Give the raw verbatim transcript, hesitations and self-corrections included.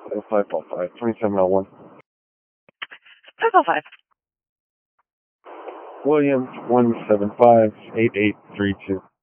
five oh five, twenty-seven oh one. five oh five. Williams, one seven five, eight eight three two.